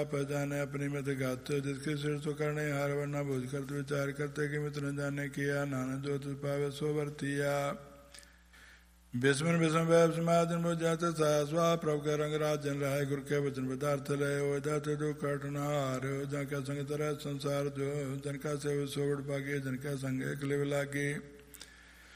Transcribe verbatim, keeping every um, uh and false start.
आप पहचाने अपनी मत गाते, जिसके सिर तो करने हार वरना बोझ करते विचार करते कि मित्र न जाने किया, नाना जो तुझ पावे सो वर्तिया। बिस्मन बिस्म वैब समाजन बोझ जाते सास्वा, प्रभु के रंग राज जन रहा, गुरु के वचन पदार्थ ले हो जाते दो कटनार, जन का संग तरह संसार जो, जन का सेव सोवड़ पागे, जन का संग एक लिव लागे।